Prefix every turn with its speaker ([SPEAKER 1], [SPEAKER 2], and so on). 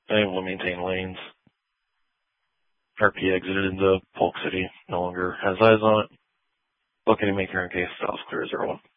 [SPEAKER 1] unable to maintain lanes. RP exited into Polk City, no longer has eyes on it. Looking to make your own case, South clear 01.